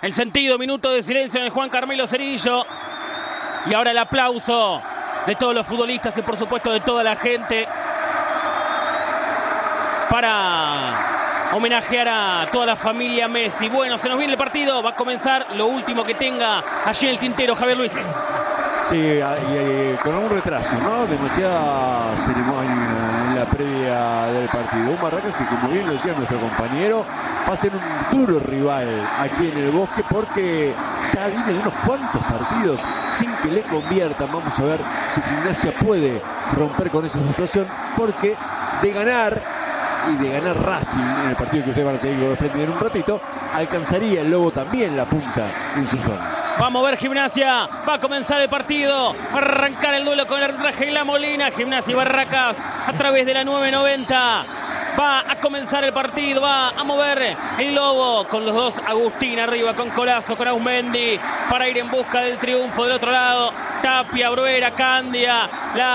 El sentido, minuto de silencio en el Juan Carmelo Cerillo. Y ahora el aplauso de todos los futbolistas y por supuesto de toda la gente para homenajear a toda la familia Messi. Bueno, se nos viene el partido, va a comenzar lo último que tenga allí en el tintero, Javier Luis. Sí, y con un retraso, ¿no? Demasiada ceremonia en la previa del partido. Un Barracas que, como bien lo decía nuestro compañero, va a ser un duro rival aquí en el Bosque porque ya viene de unos cuantos partidos sin que le conviertan. Vamos a ver si Gimnasia puede romper con esa situación, porque de ganar y de ganar Racing en el partido que ustedes van a seguir desprendiendo en un ratito, alcanzaría el Lobo también la punta en su zona. Vamos a ver Gimnasia, va a comenzar el partido, va a arrancar el duelo con el arbitraje La Molina. Gimnasia y Barracas a través de la 990. Va a comenzar el partido, va a mover el Lobo con los dos Agustín arriba, con Colazo, con Ausmendi, para ir en busca del triunfo. Del otro lado, Tapia, Bruera, Candia,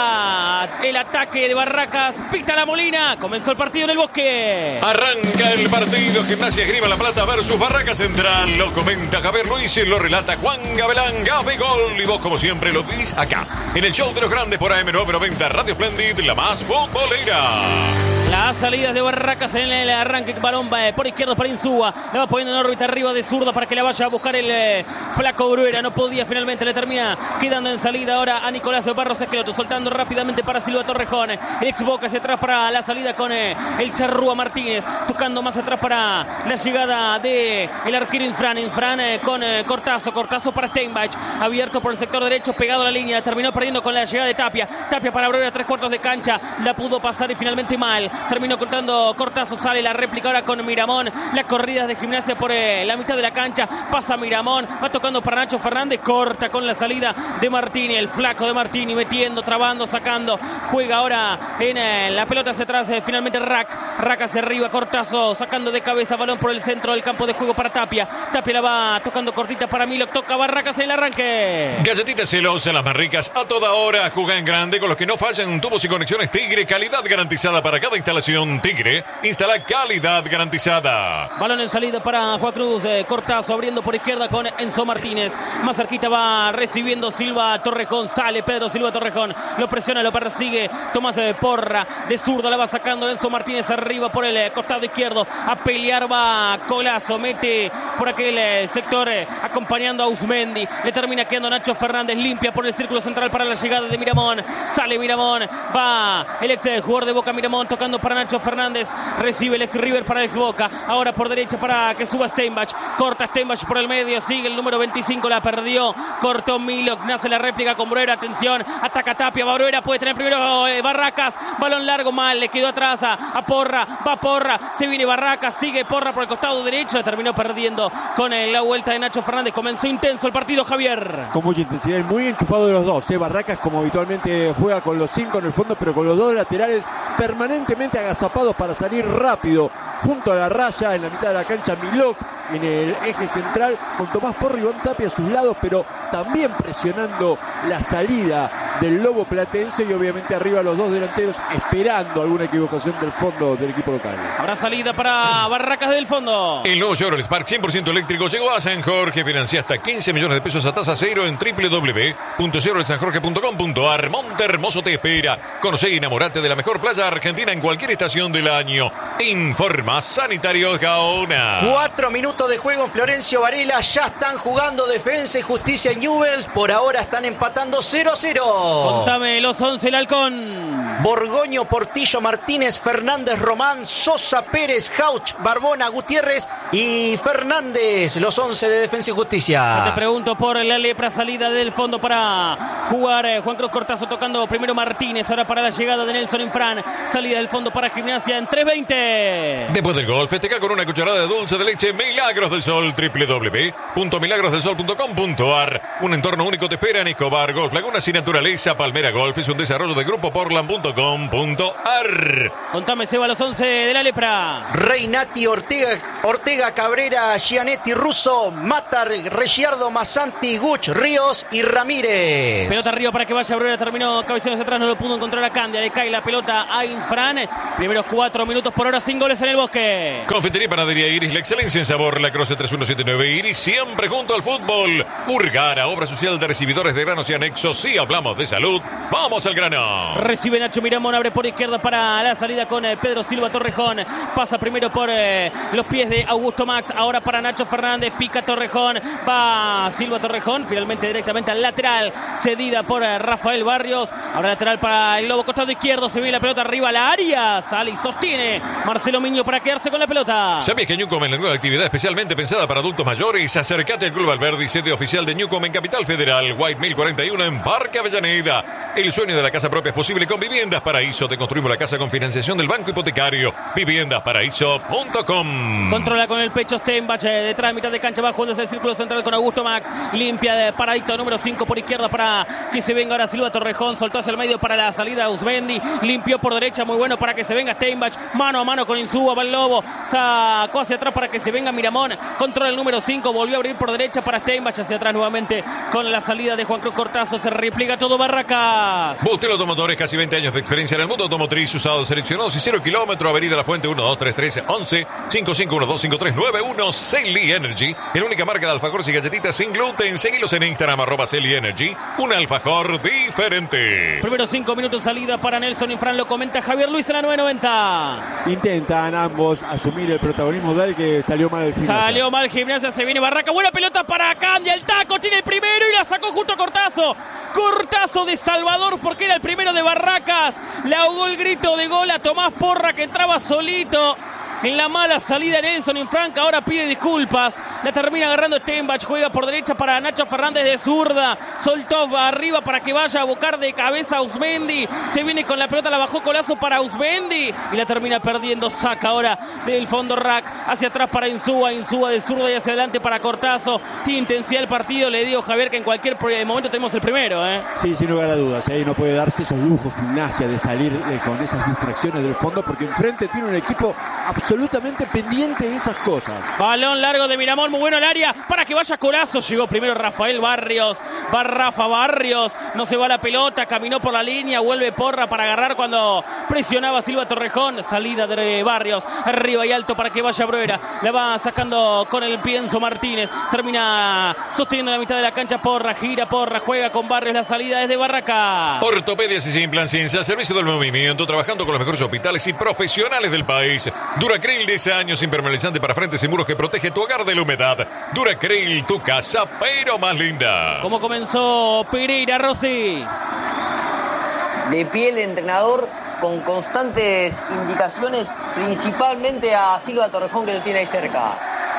el ataque de Barracas, pita La Molina, comenzó el partido en el Bosque. Arranca el partido, Gimnasia Esgrima La Plata versus Barracas Central. Lo comenta Javier Luis y lo relata Juan Gabelán. Gabe Gol, y vos como siempre lo vivís acá, en el show de los grandes por AM990 Radio Splendid, la más futbolera. Las salidas de Barracas en el arranque, balón por izquierdo para Insúa, la va poniendo en órbita arriba de zurda para que la vaya a buscar el flaco Bruera, no podía, finalmente le termina quedando en salida ahora a Nicolás Barros Esqueloto, soltando rápidamente para Silva Torrejón, el ex Boca hacia atrás para la salida con el Charrúa Martínez, tocando más atrás para la llegada de el arquero Infran con Cortazo para Steinbach, abierto por el sector derecho, pegado a la línea, terminó perdiendo con la llegada de Tapia para Bruera, 3/4 de cancha, la pudo pasar y finalmente mal. Terminó cortando Cortazo, sale la réplica ahora con Miramón. Las corridas de Gimnasia por la mitad de la cancha. Pasa Miramón, va tocando para Nacho Fernández. Corta con la salida de Martini, el flaco de Martini, metiendo, trabando, sacando. Juega ahora en la pelota hacia atrás. Finalmente Rack hacia arriba. Cortazo sacando de cabeza, balón por el centro del campo de juego para Tapia. Tapia la va tocando cortita para Milok. Toca Barracas en el arranque. Galletitas Celosa, las más ricas a toda hora. Juega en grande con los que no fallan. Tubos y conexiones Tigre, calidad garantizada para cada instalación. Tigre, instala calidad garantizada. Balón en salida para Juan Cruz, Cortazo abriendo por izquierda con Enzo Martínez. Más cerquita va recibiendo Silva Torrejón, sale Pedro Silva Torrejón, lo presiona, lo persigue Tomás Porra, de zurda la va sacando Enzo Martínez arriba por el costado izquierdo, a pelear va Colazo, mete por aquel sector acompañando a Ausmendi, le termina quedando Nacho Fernández, limpia por el círculo central para la llegada de Miramón, sale Miramón, va el ex jugador de Boca Miramón tocando para Nacho Fernández, recibe el ex River para el ex Boca, ahora por derecha para que suba Steinbach, corta Steinbach por el medio, sigue el número 25, la perdió, cortó Milok, nace la réplica con Bruera, atención, ataca Tapia, va Bruera, puede tener primero Barracas, balón largo, mal, le quedó atrás a Porra, va Porra, se viene Barracas, sigue Porra por el costado derecho, terminó perdiendo con la vuelta de Nacho Fernández, comenzó intenso el partido, Javier. Con mucha intensidad y muy enchufado de los dos, Barracas como habitualmente juega con los 5 en el fondo, pero con los dos laterales permanentemente agazapados para salir rápido junto a la raya en la mitad de la cancha. Milok en el eje central con Tomás Porra y Iván Tapia a sus lados, pero también presionando la salida del Lobo Platense, y obviamente arriba los dos delanteros esperando alguna equivocación del fondo del equipo local. Habrá salida para Barracas del fondo. El nuevo Chevrolet Spark 100% eléctrico llegó a San Jorge. Financia hasta 15 millones de pesos a tasa cero en www.chevroletsanjorge.com.ar. Monte Hermoso te espera. Conoce y enamorate de la mejor playa argentina en cualquier estación del año. Informa Sanitarios Gaona. 4 minutos de juego en Florencio Varela. Ya están jugando Defensa y Justicia en Newell's. Por ahora están empatando 0-0. Contame los 11, el Halcón. Borgoño, Portillo, Martínez, Fernández, Román, Sosa, Pérez, Jauch, Barbona, Gutiérrez y Fernández. Los 11 de Defensa y Justicia. Te pregunto por la lepra, salida del fondo para jugar Juan Cruz Cortazo, tocando primero Martínez, ahora para la llegada de Nelson Infran, salida del fondo para Gimnasia en 3:20. Después del gol, festeja con una cucharada de dulce de leche Milagros del Sol. www.milagrosdelsol.com.ar. Un entorno único te espera en Escobar, Golf Lagunas y Naturaleza. empresa Palmera Golf es un desarrollo de grupoportland.com.ar. Contame, Seba, los 11 de la lepra. Reinati, Ortega, Cabrera, Gianetti, Russo, Matar, Reggiardo, Massanti, Guch, Ríos y Ramírez. Pelota arriba para que vaya Bruera, terminó cabezones atrás, no lo pudo encontrar a Candia, le cae la pelota a Insfran. Primeros 4 minutos por hora, sin goles en el Bosque. Confitería y Panadería Iris, la excelencia en sabor, La Croce 3179 Iris, siempre junto al fútbol. Urgara, obra social de recibidores de granos y anexos. Si hablamos de salud, vamos al grano. Recibe Nacho Miramón, abre por izquierda para la salida con Pedro Silva Torrejón. Pasa primero por los pies de Augusto Max, ahora para Nacho Fernández, pica Torrejón, va Silva Torrejón, finalmente directamente al lateral, cedida por Rafael Barrios. Ahora lateral para el Lobo, costado izquierdo, se viene la pelota arriba a la área, sale y sostiene Marcelo Miño para quedarse con la pelota. ¿Sabías que Newcom es la nueva actividad especialmente pensada para adultos mayores? Acércate al Club Alberdi, sede oficial de Newcom en Capital Federal, White 1041 en Parque Avellaneda. El sueño de la casa propia es posible con Viviendas Paraíso. Te construimos la casa con financiación del Banco Hipotecario. Viviendasparaíso.com. Controla con el pecho Stenbach, detrás de mitad de cancha va jugándose el círculo central con Augusto Max. Limpia de paradito número 5 por izquierda para que se venga ahora Silva Torrejón. Soltó hacia el medio para la salida a Usmendi. Limpió por derecha, muy bueno para que se venga Stenbach. Mano a mano con Insúa, va el Lobo. Sacó hacia atrás para que se venga Miramón. Controla el número 5, volvió a abrir por derecha para Stenbach. Hacia atrás nuevamente con la salida de Juan Cruz Cortazo. Se repliega todo Barracas. Bustelo Automotores, casi 20 años de experiencia en el mundo automotriz, usados seleccionados y 0 kilómetros. Avenida La Fuente 1233 11 55125391. Celi Energy, la única marca de alfajores y galletitas sin gluten. Seguilos en Instagram @Celi Energy, un alfajor diferente. Primeros 5 minutos salida para Nelson Infran, lo comenta Javier Luis en la 990. Intentan ambos asumir el protagonismo del que salió mal el Gimnasia. Salió mal Gimnasia, se viene Barraca, buena pelota para Candia, el taco, tiene el primero y la sacó junto a Cortazo. Cortazo de Salvador porque era el primero de Barracas. Le ahogó el grito de gol a Tomás Porra que entraba solito. En la mala salida Nelson Infran, ahora pide disculpas. La termina agarrando Stenbach, juega por derecha para Nacho Fernández de zurda. Soltó arriba para que vaya a buscar de cabeza a Usmendi. Se viene con la pelota, la bajó Colazo para Usmendi y la termina perdiendo. Saca ahora del fondo rack hacia atrás para Insúa de zurda y hacia adelante para Cortazo. Tiene intensidad el partido, le digo Javier que en cualquier momento tenemos el primero. Sí, sin lugar a dudas. Ahí no puede darse esos lujos Gimnasia de salir con esas distracciones del fondo porque enfrente tiene un equipo absolutamente pendiente de esas cosas. Balón largo de Miramón, muy bueno al área para que vaya Corazo. Llegó primero Rafael Barrios, va Rafa Barrios, no se va la pelota, caminó por la línea, vuelve Porra para agarrar cuando presionaba Silva Torrejón. Salida de Barrios, arriba y alto para que vaya Bruera, la va sacando con el pienso Martínez, termina sosteniendo la mitad de la cancha Porra, gira Porra, juega con Barrios, la salida es de Barraca. Ortopedias y Simplan Ciencia, al servicio del movimiento, trabajando con los mejores hospitales y profesionales del país. Duracril, 10 años, impermeabilizante para frentes y muros que protege tu hogar de la humedad. Duracril, tu casa, pero más linda. ¿Cómo comenzó Pereira, Rossi? De pie el entrenador con constantes indicaciones, principalmente a Silva Torrejón que lo tiene ahí cerca.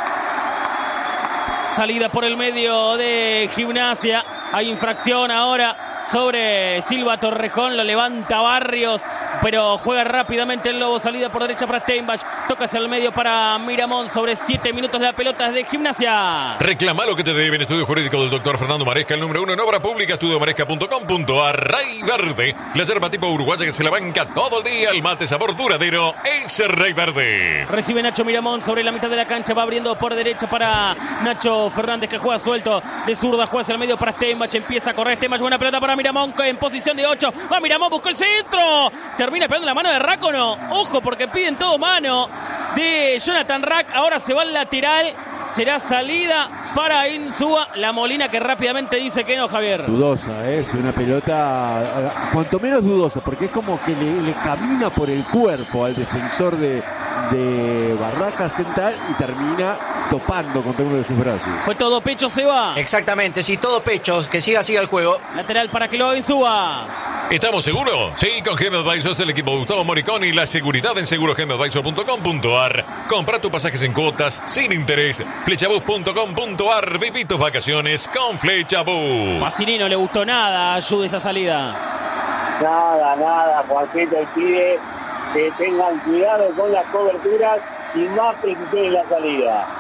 Salida por el medio de Gimnasia. Hay infracción ahora sobre Silva Torrejón, lo levanta Barrios, pero juega rápidamente el Lobo. Salida por derecha para Stenbach, toca hacia el medio para Miramón. Sobre 7 minutos la pelota es de Gimnasia. Reclama lo que te deben. Estudio jurídico del doctor Fernando Maresca, el número 1 en obra pública, estudiomaresca.com.ar. Rey Verde, la yerba tipo uruguaya que se la banca todo el día. El mate sabor duradero es Rey Verde. Recibe Nacho Miramón sobre la mitad de la cancha, va abriendo por derecha para Nacho Fernández que juega suelto de zurda, juega hacia el medio para Stenbach, empieza a correr Stenbach, buena pelota para Miramón en posición de 8, va Miramón, buscó el centro, termina pegando la mano de Rácono, ojo porque piden todo mano de Jonathan Rack, ahora se va al lateral, será salida para Insúa, la Molina que rápidamente dice que no, Javier. Dudosa, es una pelota cuanto menos dudosa, porque es como que le camina por el cuerpo al defensor de Barracas Central y termina topando contra uno de sus brazos. Fue todo pecho, Seba. Exactamente, sí, todo pecho, que siga el juego. Lateral para que lo haga Insúa. ¿Estamos seguros? Sí, con GM Advisors, el equipo de Gustavo Moricón y la seguridad en segurosgmadvisor.com.ar. Compra tus pasajes en cuotas sin interés. Flechabus.com.ar. Viví tus vacaciones con Flechabus. Pacinino le gustó nada, ayude esa salida. Nada, Juanquito pide que tengan cuidado con las coberturas y más precisión en la salida.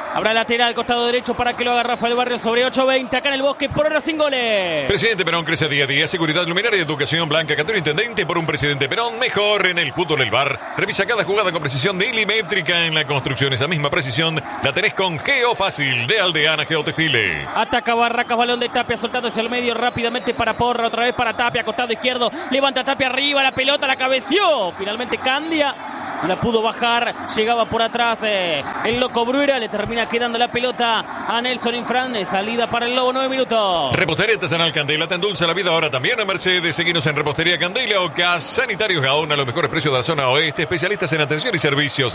Habrá lateral, costado derecho para que lo haga Rafael Barrios sobre 8:20 acá en el Bosque, por ahora sin goles. Presidente Perón crece día a día. Seguridad, luminaria y educación. Blanca Cantero, intendente por un presidente Perón. Mejor en el fútbol del bar. Revisa cada jugada con precisión milimétrica en la construcción. Esa misma precisión la tenés con Geo Fácil de Aldeana Geotextiles. Ataca Barracas, balón de Tapia, soltándose al medio rápidamente para Porra, otra vez para Tapia, costado izquierdo. Levanta Tapia arriba, la pelota la cabeció. Finalmente Candia no la pudo bajar, llegaba por atrás el Loco Bruera, le termina quedando la pelota a Nelson Infran, salida para el Lobo, 9 minutos. Repostería Artesanal Candela, te endulza la vida ahora también a Mercedes. Seguinos en Repostería Candela o Sanitarios Gaona, los mejores precios de la zona oeste, especialistas en atención y servicios.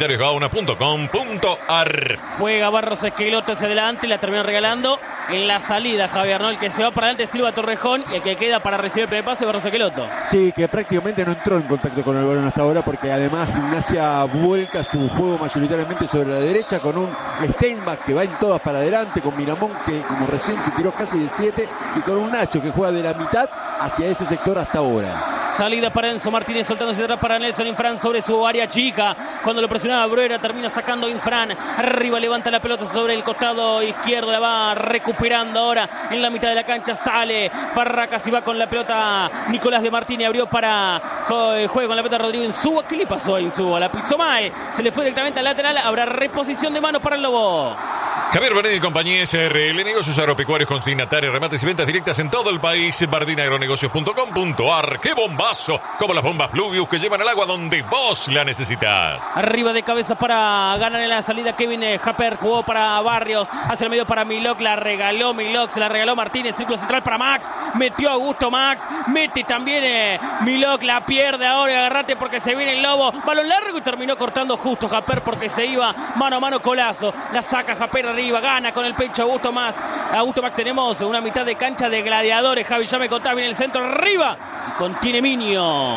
sanitariosgaona.com.ar. Juega Barros Esqueloto hacia adelante, la termina regalando en la salida Javier, ¿no? El que se va para adelante Silva Torrejón y el que queda para recibir el primer pase Barros Esqueloto. Sí, que prácticamente no entró en contacto con el balón hasta ahora, porque además Gimnasia vuelca su juego mayoritariamente sobre la derecha con un Steinbach que va en todas para adelante, con Miramón que como recién se tiró casi de 7 y con un Nacho que juega de la mitad hacia ese sector hasta ahora. Salida para Enzo Martínez, soltándose atrás para Nelson Infran sobre su área chica. Cuando lo presionaba Bruera, termina sacando Infran. Arriba levanta la pelota sobre el costado izquierdo, la va recuperando ahora en la mitad de la cancha. Sale Barracas y va con la pelota Nicolás de Martínez. Abrió para juego con la pelota Rodrigo Insúa. ¿Qué le pasó a Insúa? La pisó mal. Se le fue directamente al lateral. Habrá reposición de manos para el Lobo. Javier Bardini y compañía SRL, negocios agropecuarios, consignatarios, remates y ventas directas en todo el país. bardinaagronegocios.com.ar. ¡Qué bombazo! Como las bombas Fluvius que llevan el agua donde vos la necesitas. Arriba de cabeza para ganar en la salida Kevin Japer, jugó para Barrios, hacia el medio para Milok, la regaló Milok, se la regaló Martínez, círculo central para Max, metió Augusto Max, mete también Milok, la pierde ahora, agarrate porque se viene el Lobo, balón largo y terminó cortando justo Japer porque se iba mano a mano Colazo, la saca Japer arriba, gana con el pecho Augusto Max, tenemos una mitad de cancha de gladiadores, Javi, ya me contaba, viene el centro arriba, y contiene Minio.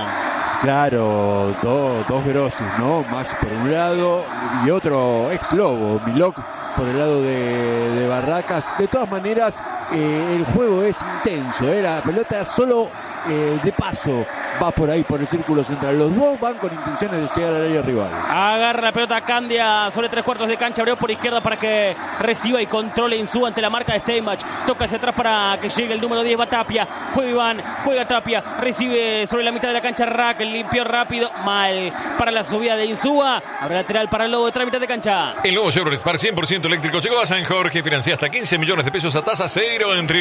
Claro, dos grossos, ¿no? Max por un lado y otro ex Lobo, Milok por el lado de Barracas. De todas maneras, el juego es intenso, la pelota solo de paso va por ahí, por el círculo central. Los dos van con intenciones de llegar al área rival. Agarra la pelota Candia sobre 3/4 de cancha, abrió por izquierda para que reciba y controle Insúa ante la marca de Steinbach. Toca hacia atrás para que llegue el número 10, va Tapia. Juega Iván, juega Tapia, recibe sobre la mitad de la cancha Rack, limpió rápido, mal para la subida de Insúa. Ahora lateral para el Lobo de otra mitad de cancha. El nuevo Chevrolet Spark 100% eléctrico llegó a San Jorge, financia hasta 15 millones de pesos a tasa cero en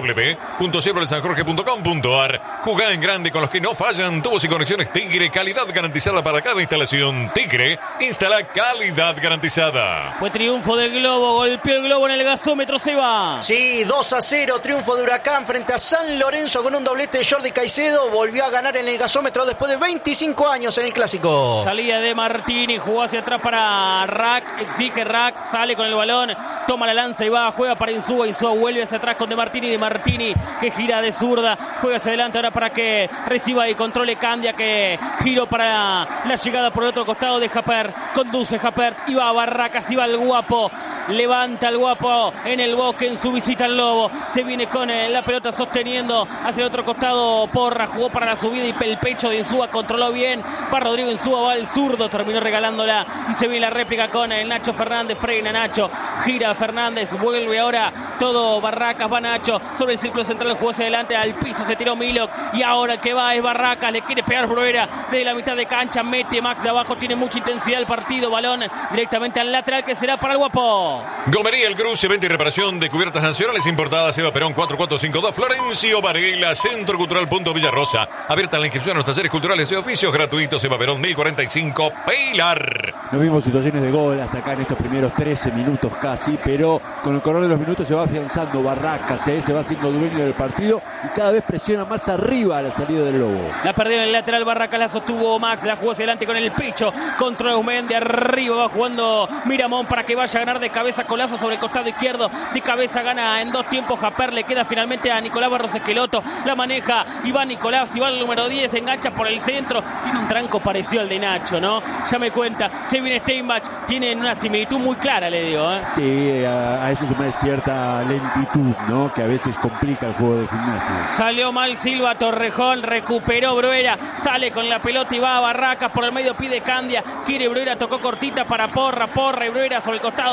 www.chevroletsanjorge.com.ar. Jugá en grande con los que no fallan. Tubos y conexiones Tigre, calidad garantizada para cada instalación. Tigre, instala calidad garantizada. Fue triunfo del Globo, golpeó el Globo en el gasómetro, Seba. Sí, 2-0, triunfo de Huracán frente a San Lorenzo con un doblete de Jordi Caicedo. Volvió a ganar en el gasómetro después de 25 años en el Clásico. Salida de Martini, jugó hacia atrás para Rack, exige Rack, sale con el balón, toma la lanza y va, juega para Insúa. Insúa vuelve hacia atrás con De Martini que gira de zurda, juega hacia adelante ahora para que reciba y controle Candia, que giró para la llegada por el otro costado de Japer, conduce Japer y va a Barracas, y va el Guapo, levanta el Guapo en el Bosque en su visita al Lobo, se viene con la pelota sosteniendo hacia el otro costado Porra, jugó para la subida y el pecho de Insúa, controló bien para Rodrigo Insúa, va el zurdo, terminó regalándola y se viene la réplica con el Nacho Fernández, frena Nacho, gira Fernández, vuelve ahora todo Barracas, va Nacho sobre el círculo central, jugó hacia adelante, al piso se tiró Milok y ahora el que va es Barracas, le quiere pegar Bruera de la mitad de cancha, mete Max de abajo, tiene mucha intensidad el partido, balón directamente al lateral que será para el Guapo. Gomería El Cruce, venta y reparación de cubiertas nacionales importadas, Eva Perón 4452, Florencio Varela, Centro Cultural Punto Villarrosa, abierta la inscripción a los talleres culturales y oficios gratuitos, Eva Perón 1045, Pilar. No vimos situaciones de gol hasta acá en estos primeros 13 minutos casi, pero con el correr de los minutos se va afianzando Barracas, se va haciendo dueño del partido y cada vez presiona más arriba a la salida del Lobo. La perdió en el lateral Barracas, la sostuvo Max, la jugó hacia adelante con el pecho, contra Eumén, de arriba va jugando Miramón para que vaya a ganar de cabeza Colazo sobre el costado izquierdo, de cabeza gana en 2 tiempos Japer, le queda finalmente a Nicolás Barros Esqueloto, la maneja Iván Nicolás, Iván el número 10, engancha por el centro, tiene un tranco parecido al de Nacho, ¿no? Ya me cuenta, se viene Steinbach, tienen una similitud muy clara, le digo, ¿eh? Sí, a eso se me da cierta lentitud, ¿no? Que a veces complica el juego de Gimnasia. Salió mal Silva Torrejón, recuperó Bruera, sale con la pelota y va a Barracas, por el medio pide Candia, quiere Bruera, tocó cortita para Porra y Bruera sobre el costado derecho,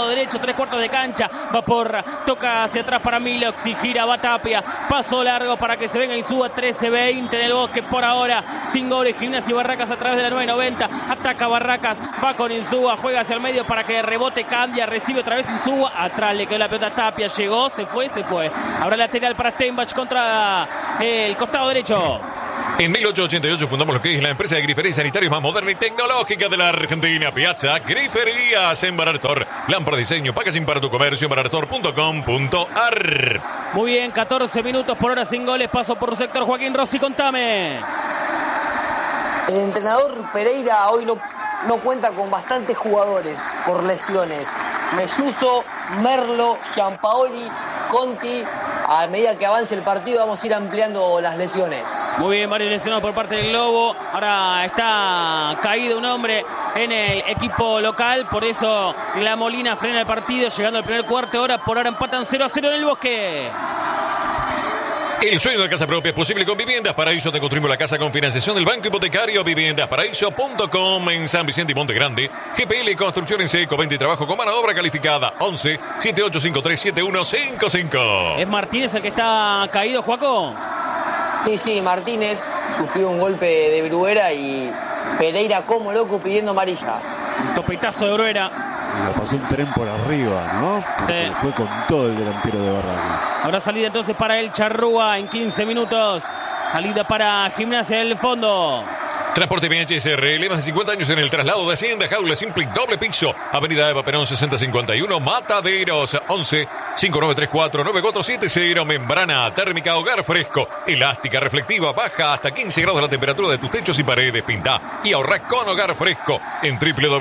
3/4 de cancha. Va Porra, toca hacia atrás para Milox y gira, va Tapia. Paso largo para que se venga y suba. 13-20 en el Bosque por ahora. Sin goles, Gimnasia y Barracas a través de la 990. Ataca Barracas, va con Insúa, juega hacia el medio para que rebote Candia. Recibe otra vez Insúa. Atrás le quedó la pelota a Tapia. Llegó, se fue. Ahora lateral para Steinbach contra el costado derecho. En 1888 fundamos lo que es la empresa de grifería y sanitarios más moderna y tecnológica de la Argentina. Piazza Griferías en Barartor. Lámpara diseño, packaging para tu comercio en barartor.com.ar. Muy bien, 14 minutos por hora sin goles. Paso por sector Joaquín Rossi, contame. El entrenador Pereira hoy no cuenta con bastantes jugadores por lesiones. Melluso, Merlo, Gianpaoli, Conti. A medida que avance el partido vamos a ir ampliando las lesiones. Muy bien, varios lesionados por parte del Globo. Ahora está caído un hombre en el equipo local. Por eso la Molina frena el partido. Llegando al primer cuarto hora. Por ahora empatan 0-0 en el Bosque. El sueño de la casa propia es posible con Viviendas Paraíso. Te construimos la casa con financiación del Banco Hipotecario. Viviendasparaíso.com en San Vicente y Monte Grande. GPL Construcción en Seco, 20 y trabajo con mano de obra calificada. 11 7853 7155. ¿Es Martínez el que está caído, Joaco? Sí, Martínez sufrió un golpe de Bruguera y Pereira como loco pidiendo amarilla. Un topetazo de Bruguera. Y lo pasó un tren por arriba, ¿no? Porque Sí. fue con todo el delantero de Barracas. Habrá salida entonces para el Charrúa en 15 minutos. Salida para Gimnasia del Fondo. Transporte BHSRL, más de 50 años en el traslado de Hacienda, jaula simple y doble piso. Avenida Eva Perón 6051, Mataderos. 11 5934 9470. Membrana térmica Hogar Fresco, elástica, reflectiva, baja hasta 15 grados la temperatura de tus techos y paredes. Pinta y ahorra con Hogar Fresco en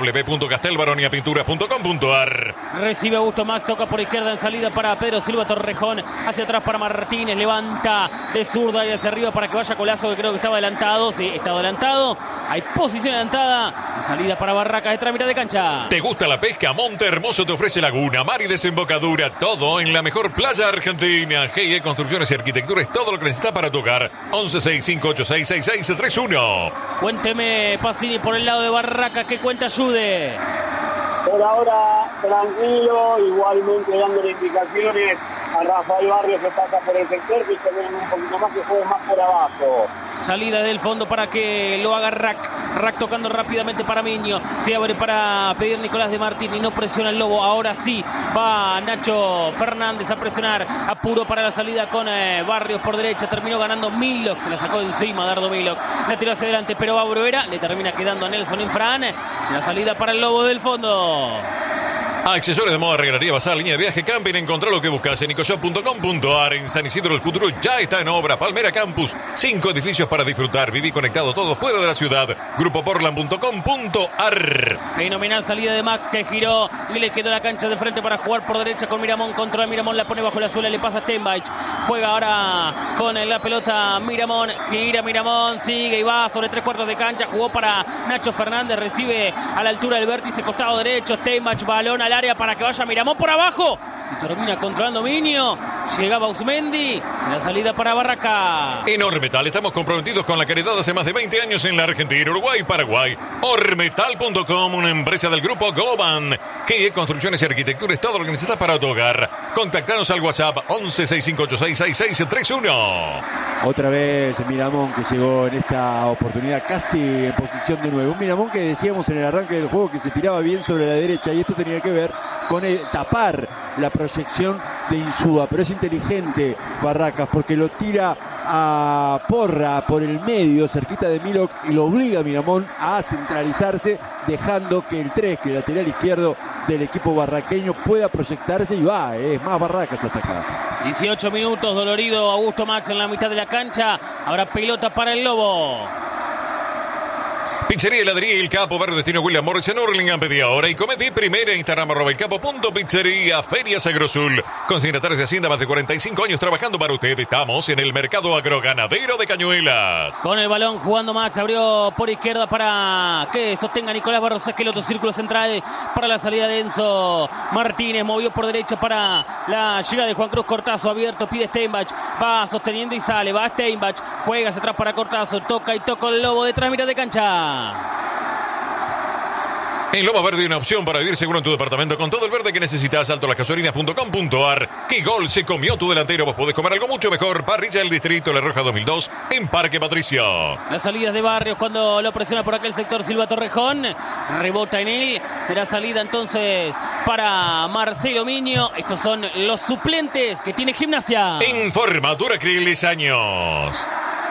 www.castelbaroniapinturas.com.ar. Recibe Augusto Max, toca por izquierda en salida para Pedro Silva Torrejón. Hacia atrás para Martínez, levanta de zurda y hacia arriba para que vaya Colazo, que creo que estaba adelantado. Sí, estaba adelantado. Hay posición adelantada y salida para Barracas de trámite de cancha. ¿Te gusta la pesca? Monte Hermoso te ofrece laguna, mar y desembocadura. Todo en la mejor playa argentina. GIE Construcciones y Arquitectura es todo lo que necesitas para tu hogar. 1165866631. Cuénteme, Pacini, por el lado de Barracas, ¿qué cuenta Ayude? Por ahora, tranquilo, igualmente dándole indicaciones a Rafael Barrios que pasa por el sector, que se ven un poquito más, que juegue más por abajo. Salida del fondo para que lo haga Rack. Rack tocando rápidamente para Miño. Se abre para pedir Nicolás de Martín y no presiona el Lobo. Ahora sí va Nacho Fernández a presionar. Apuro para la salida con Barrios por derecha. Terminó ganando Milox. Se la sacó de encima Dardo Milox. La tiró hacia adelante, pero va Bruguera. Le termina quedando a Nelson Infran. La salida para el Lobo del fondo. Accesorios de moda, regalaría, basada, línea de viaje, camping. Encontrá lo que buscas en nicoshop.com.ar. En San Isidro, el futuro ya está en obra. Palmera Campus, 5 edificios para disfrutar. Viví conectado, todo fuera de la ciudad. Grupoportland.com.ar. Fenomenal salida de Max, que giró y le quedó la cancha de frente para jugar por derecha con Miramón. Controla Miramón, la pone bajo la suela, le pasa a Steinbach. Juega ahora con la pelota Miramón. Gira Miramón, sigue y va sobre 3/4 de cancha. Jugó para Nacho Fernández, recibe a la altura del vértice, costado derecho. Steinbach, balón al área para que vaya Miramón por abajo y termina controlando Miño. Llegaba Usmendi, la salida para Barraca. En Ormetal estamos comprometidos con la caridad hace más de 20 años en la Argentina, Uruguay y Paraguay. Ormetal.com, una empresa del grupo Goban. GIE Construcciones y Arquitectura es todo lo que necesitas para tu hogar. Contactanos al WhatsApp 1165866631. Otra vez Miramón, que llegó en esta oportunidad casi en posición de 9. Un Miramón que decíamos en el arranque del juego que se tiraba bien sobre la derecha, y esto tenía que ver con tapar la proyección de Insúa, pero es inteligente Barracas porque lo tira a Porra por el medio, cerquita de Miloc, y lo obliga a Miramón a centralizarse, dejando que el 3, que el lateral izquierdo del equipo barraqueño, pueda proyectarse, y va, es más Barracas hasta acá. 18 minutos, dolorido Augusto Max en la mitad de la cancha. Habrá pelota para el Lobo. Pizzería Heladería El Capo, barrio destino William Morris en Hurlingham. Pedí ahora y comete primera. Instagram @elcapo.pizzería. Ferias Agrosul. Consignatarios de Hacienda, más de 45 años trabajando para usted. Estamos en el mercado agroganadero de Cañuelas. Con el balón jugando Max, abrió por izquierda para que sostenga Nicolás Barros Esqueloto. Círculo central para la salida de Enzo Martínez. Movió por derecha para la llegada de Juan Cruz Cortazo. Abierto, pide Steinbach. Va sosteniendo y sale. Va Steinbach. Juega hacia atrás para Cortazo. Toca y toca el Lobo detrás, mitad de cancha. En Loma Verde hay una opción para vivir seguro en tu departamento con todo el verde que necesitas. altolasgasolinas.com.ar. ¿Qué gol se comió tu delantero? Vos podés comer algo mucho mejor. Parrilla del Distrito La Roja 2002 en Parque Patricio. Las salidas de Barrios cuando lo presiona por aquel sector Silva Torrejón. Rebota en él. Será salida entonces para Marcelo Miño. Estos son los suplentes que tiene Gimnasia. En Formatura Acrílicos Años.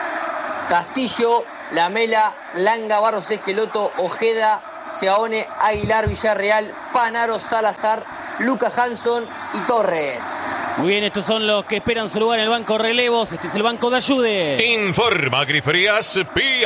Castillo, Lamela, Langa, Barros Esqueloto, Ojeda, Seaone, Aguilar, Villarreal, Panaro, Salazar, Lucas Hanson y Torres. Muy bien, estos son los que esperan su lugar en el banco relevos. Este es el banco de ayude. Informa Agrifrías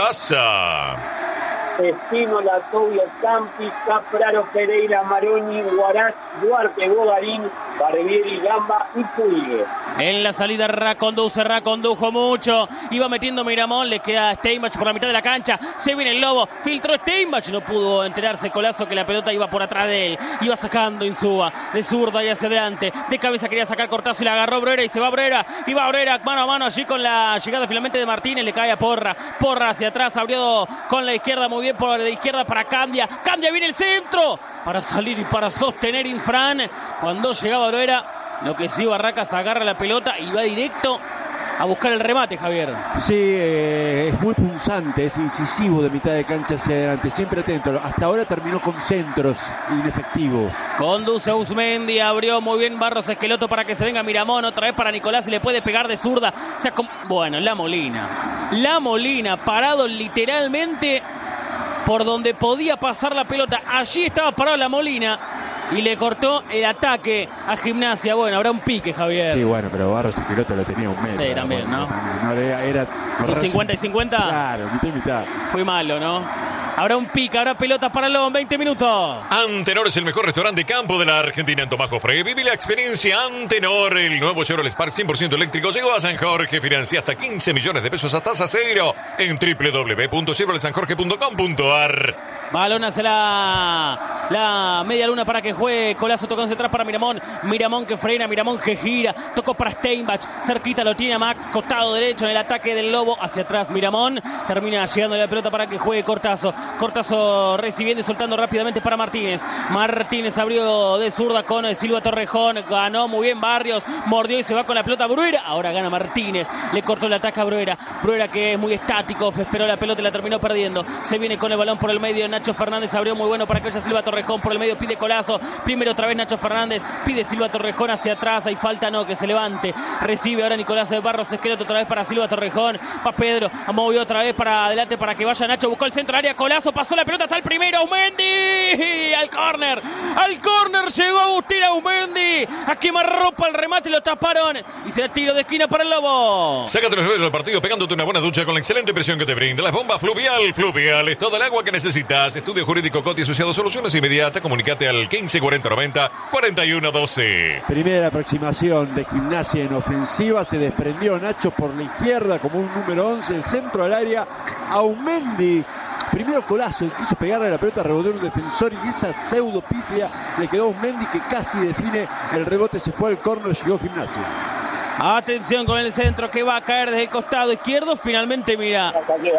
Piazza. Espínola, Tobio, Campi, Capraro, Pereira, Maroni, Guarás, Duarte, Bogarín, Barbieri, Gamba y Puig. En la salida condujo mucho. Iba metiendo Miramón, le queda Steinbach por la mitad de la cancha. Se viene el Lobo, filtró Steinbach, no pudo enterarse Colazo que la pelota iba por atrás de él. Iba sacando Insúa, de zurda y hacia adelante. De cabeza quería sacar Cortazo y la agarró Brera y se va Brera. Y va Brera mano a mano allí con la llegada finalmente de Martínez, le cae a Porra. Porra hacia atrás, abrió con la izquierda, muy bien por la izquierda para Candia. Candia viene el centro para salir y para sostener Infran. Cuando llegaba Brera, lo que sí, Barracas agarra la pelota y va directo a buscar el remate, Javier. Sí, es muy punzante, es incisivo de mitad de cancha hacia adelante, siempre atento. Hasta ahora terminó con centros inefectivos. Conduce Usmendi, abrió muy bien Barros Esqueloto para que se venga Miramón, otra vez para Nicolás y le puede pegar de zurda. Bueno, La Molina, parado literalmente por donde podía pasar la pelota. Allí estaba parado La Molina y le cortó el ataque a Gimnasia. Bueno, habrá un pique, Javier. Sí, bueno, pero Barros Esqueloto lo tenía un metro. Sí, también, ¿no? Era 50 y 50. Claro, mitad y mitad. Fue malo, ¿no? Habrá un pique, habrá pelota para Lobo en 20 minutos. Antenor es el mejor restaurante de campo de la Argentina en Tomás Jofre. Vive la experiencia Antenor. El nuevo Chevrolet Spark 100% eléctrico llegó a San Jorge. Financia hasta 15 millones de pesos a tasa cero en www.chevroletsanjorge.com.ar. Balón hacia la media luna para que juegue Colazo, tocándose atrás para Miramón. Miramón que frena, Miramón que gira. Tocó para Steinbach, cerquita lo tiene a Max, costado derecho en el ataque del Lobo. Hacia atrás Miramón, termina llegando la pelota para que juegue Cortazo. Cortazo recibiendo y soltando rápidamente para Martínez. Martínez abrió de zurda con Silva Torrejón. Ganó muy bien Barrios, mordió y se va con la pelota Bruera. Ahora gana Martínez, le cortó el ataque a Bruera. Bruera que es muy estático, esperó la pelota y la terminó perdiendo. Se viene con el balón por el medio. Nacho Fernández abrió muy bueno para que vaya Silva Torrejón por el medio, pide Colazo. Primero otra vez Nacho Fernández, pide Silva Torrejón hacia atrás. Hay falta, no, que se levante. Recibe ahora Nicolás de Barros Esqueloto otra vez para Silva Torrejón. Va Pedro, movió otra vez para adelante para que vaya Nacho. Buscó el centro área, Colazo, pasó la pelota hasta el primero. Aumendi al córner llegó Agustín Aumendi a quemarropa el remate, lo taparon y será tiro de esquina para el Lobo. Sácate los nueve del partido pegándote una buena ducha con la excelente presión que te brinda las bombas Fluvial. Fluvial es toda el agua que necesitas. Estudio Jurídico Coti Asociado, soluciones inmediatas. Comunicate al 15 40 90 41 12. Primera aproximación de Gimnasia en ofensiva, se desprendió Nacho por la izquierda como un número 11, el centro al área, Aumendi. Primero Colazo, quiso pegarle la pelota, rebotó un defensor y esa pseudo pifia le quedó a Aumendi que casi define el rebote, se fue al córner, llegó Gimnasia. Atención con el centro que va a caer desde el costado izquierdo. Finalmente, mira,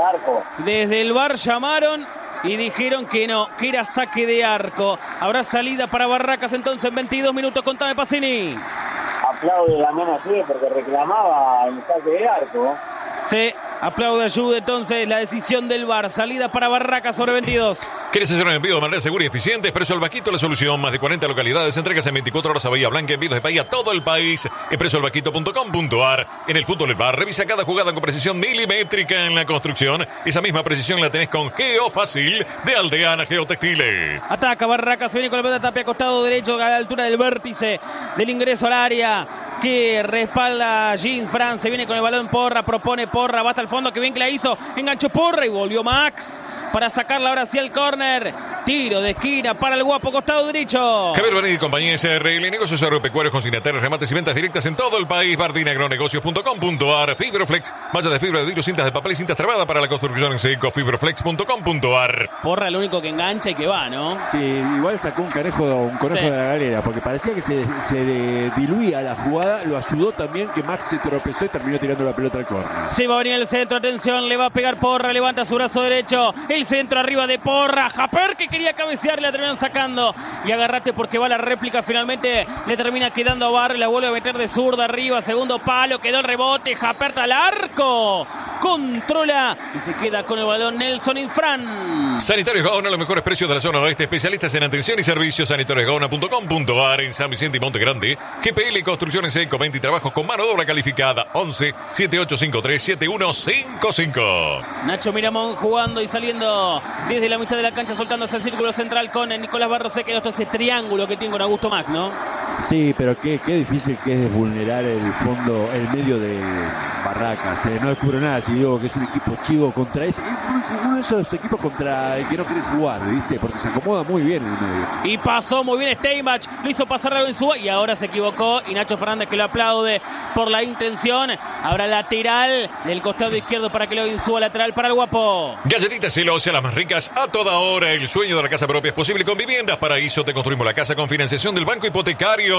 desde el VAR llamaron y dijeron que no, que era saque de arco. Habrá salida para Barracas entonces en 22 minutos. Contame, Pacini. Aplaude la mano así porque reclamaba el saque de arco. Sí, aplaude ayuda entonces la decisión del VAR. Salida para Barracas sobre 22. ¿Quieres hacer un envío de manera segura y eficiente? Expreso El Vaquito, la solución. Más de 40 localidades. Entregas en 24 horas a Bahía Blanca. Envíos de país a todo el país. Expresoelvaquito.com.ar. En el fútbol del VAR, revisa cada jugada con precisión milimétrica. En la construcción, esa misma precisión la tenés con Geofacil de Aldeana Geotextiles. Ataca Barracas, viene con la pelota Tapia, costado derecho a la altura del vértice del ingreso al área. Que respalda Jean Fran, se viene con el balón Porra, propone Porra, va hasta el fondo, que bien que la hizo, enganchó Porra y volvió Max para sacarla ahora hacia el córner. Tiro de esquina para el guapo, costado derecho. Javier Benítez y compañía SRL, negocios agropecuarios, consignatarios, remates y ventas directas en todo el país. Bardinagronegocios.com.ar. Fibroflex, malla de fibra de vidrio, cintas de papel y cintas trabadas para la construcción en seco. Fibroflex.com.ar. Porra, lo único que engancha y que va, ¿no? Sí, igual sacó un conejo de la galera, porque parecía que se diluía la jugada. Lo ayudó también que Max se tropezó y terminó tirando la pelota al córner. Se va a venir el centro, atención, le va a pegar Porra, levanta su brazo derecho. El centro arriba de Porra, Japerque que quería cabecear, la terminan sacando. Y agarrate porque va la réplica, finalmente le termina quedando a Barrios, la vuelve a meter de zurda arriba, segundo palo, quedó el rebote, Japert al arco, controla y se queda con el balón Nelson Infran. Sanitarios Gaona, los mejores precios de la zona oeste, especialistas en atención y servicios. Sanitariosgaona.com.ar en San Vicente y Monte Grande. GPL Construcciones Eco, 20 trabajos con mano de obra calificada. 11 7853 7155. Nacho Miramón jugando y saliendo desde la mitad de la cancha, soltándose el círculo central con Nicolás Barros. Se quedó todo ese triángulo que tiene con Augusto Max, ¿no? Sí, pero qué difícil que es vulnerar el fondo, el medio de Barracas. No descubro nada si digo que es un equipo chivo contra ese. Uno de esos equipos contra el que no quiere jugar, ¿viste? Porque se acomoda muy bien en el medio. Y pasó muy bien Steinbach, lo hizo pasar algo en su y ahora se equivocó. Y Nacho Fernández, que lo aplaude por la intención. Habrá lateral del costado izquierdo para que lo Insúa, lateral para el Guapo. Galletitas Celosio, las más ricas a toda hora. El sueño de la casa propia es posible con Viviendas Paraíso. Te construimos la casa con financiación del Banco Hipotecario.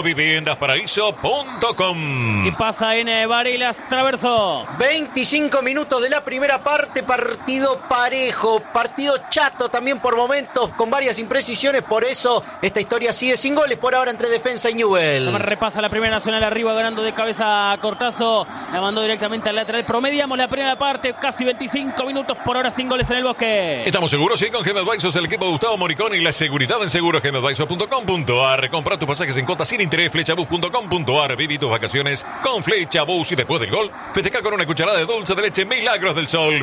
Viviendasparaíso.com. ¿Qué pasa en Varelas Traverso? 25 minutos de la primera parte, partido parejo, partido chato también por momentos, con varias imprecisiones, por eso esta historia sigue sin goles por ahora entre Defensa y Newell's. Repasa la Primera Nacional arriba, ganando de cabeza a Cortazo, la mandó directamente al lateral. Promediamos la primera parte, casi 25 minutos por hora sin goles en el Bosque. Estamos seguros, sí, con GM Advisors, el equipo de Gustavo Moricón y la seguridad en seguros. GMAdvisors.com.ar. Compra tus pasajes en cuotas sin interés. Flechabus.com.ar. Viví tus vacaciones con Flechabus y después del gol, festejar con una cucharada de dulce de leche Milagros del Sol.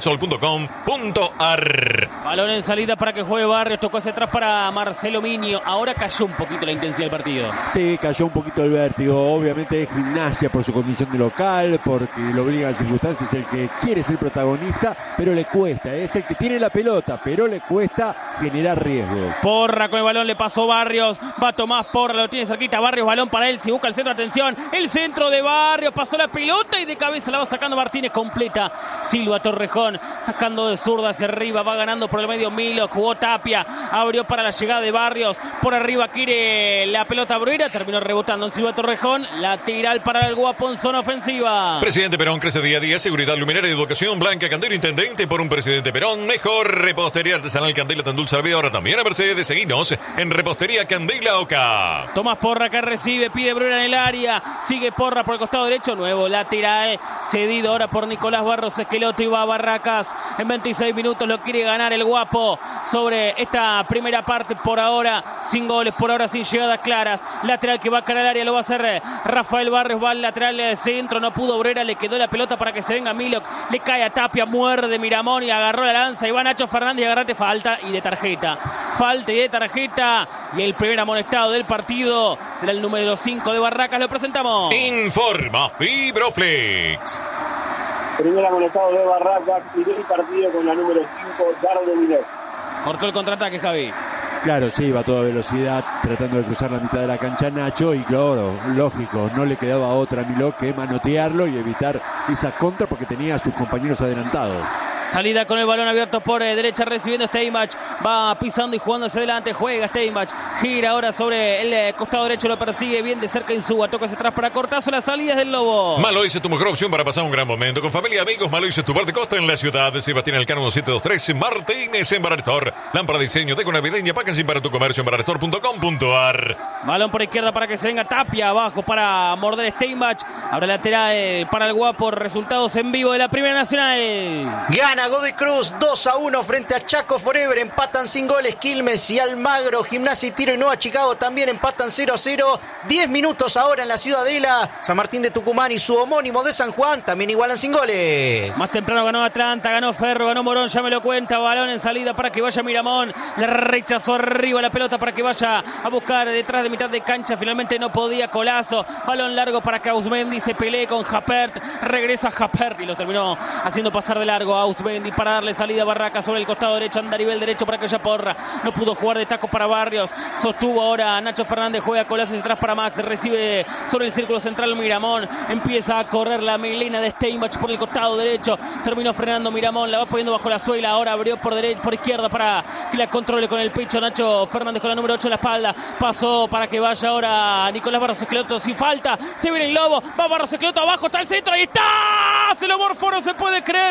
Milagrosdelsol.com.ar. Balón en salida para que juegue Barrios, tocó hacia atrás para Marcelo Miño. Ahora cayó un poquito la intensidad del partido. Sí, cayó un poquito el vértigo. Obviamente es Gimnasia por su condición de local, porque lo obliga a las circunstancias, el que quiere ser protagonista, pero le cuesta. Es el que tiene la pelota, pero le cuesta generar riesgo. Porra con el balón, le pasó Barrios, va Tomás Porra, lo tiene cerquita Barrios, balón para él, si busca el centro, atención, el centro de Barrios, pasó la pelota y de cabeza la va sacando Martínez, completa Silva Torrejón, sacando de zurda hacia arriba, va ganando por el medio Milo, jugó Tapia, abrió para la llegada de Barrios, por arriba quiere la pelota Bruera, terminó rebotando en Silva Torrejón, lateral para el Guapo en zona ofensiva. Presidente Perón crece día a día, seguridad luminaria y educación. Blanca Candela, intendente por un presidente Perón. Mejor repostería artesanal Candela tan dulce vida. Ahora también a Mercedes. Seguinos en Repostería Candela Oca. Tomás Porra que recibe, pide Bruera en el área, sigue Porra por el costado derecho, nuevo lateral, cedido ahora por Nicolás Barros Esqueloto y va a Barracas. En 26 minutos lo quiere ganar el Guapo sobre esta primera parte, por ahora sin goles, por ahora sin llegadas claras. Lateral que va a caer al área, lo va a hacer Rafael Barrios, va al lateral de centro, no pudo Bruera, le quedó la pelota para que se venga Milok, le cae a Tapia, muerde Miramón y agarró la lanza y va Nacho Fernández y agarrate falta y de tarjeta. Falta y de tarjeta, y el primer amonestado del partido será el número 5 de Barracas. Lo presentamos. Informa Fibroflex. Primer amonestado de Barracas y del partido con la número 5, Dardo Milet. Cortó el contraataque, Javi. Claro, sí, iba a toda velocidad tratando de cruzar la mitad de la cancha Nacho y claro, lógico, no le quedaba otra a Miló que manotearlo y evitar esa contra porque tenía a sus compañeros adelantados. Salida con el balón abierto por derecha, recibiendo Steinbach, va pisando y jugando hacia adelante, juega Steinbach, gira ahora sobre el costado derecho, lo persigue bien de cerca Insúa, toca hacia atrás para Cortazo, las salidas del Lobo. Malois es tu mejor opción para pasar un gran momento con familia y amigos. Malois es tu bar de costa en la ciudad de Sebastián Elcano 1723, Martínez en Bararestor. Lámpara de diseño, deco navideña, packaging para tu comercio en bararestor.com.ar. Balón por izquierda para que se venga Tapia, abajo para morder Steinbach, ahora lateral para el Guapo, resultados en vivo de la Primera Nacional. Gana Godoy Cruz 2-1 frente a Chaco Forever, empatan sin goles Quilmes y Almagro. Gimnasia y Tiro y Nueva Chicago también empatan 0-0. 10 minutos ahora en la Ciudadela. San Martín de Tucumán y su homónimo de San Juan también igualan sin goles. Más temprano ganó Atlanta, ganó Ferro, ganó Morón, ya me lo cuenta. Balón en salida para que vaya Miramón, le rechazó arriba la pelota para que vaya a buscar detrás de mitad de cancha, finalmente no podía, Colazo. Balón largo para que Ausmendi se pelee con Japert, regresa Japert y lo terminó haciendo pasar de largo a Ausmendi para darle salida a Barracas sobre el costado derecho, Andarivel derecho para que haya Porra, no pudo jugar de taco para Barrios, sostuvo ahora Nacho Fernández, juega Colazo atrás para Max, recibe sobre el círculo central Miramón, empieza a correr la melena de Steinbach por el costado derecho, terminó frenando Miramón, la va poniendo bajo la suela, ahora abrió por izquierda para que la controle con el pecho Nacho Fernández con la número 8 en la espalda, pasó para que vaya ahora Nicolás Barros Esqueloto, sin falta, se viene el Lobo, va Barros Esqueloto abajo, está el centro, ahí está, se lo morfó, no se puede creer.